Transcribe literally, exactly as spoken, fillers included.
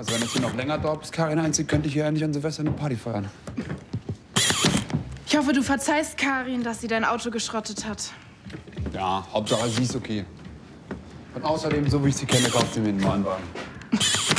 Also wenn es hier noch länger dauert, bis Karin einzieht, könnte ich hier endlich an Silvester eine Party feiern. Ich hoffe, du verzeihst Karin, dass sie dein Auto geschrottet hat. Ja, Hauptsache sie ist okay. Und außerdem, so wie ich sie kenne, kauft sie mir einen neuen Wagen.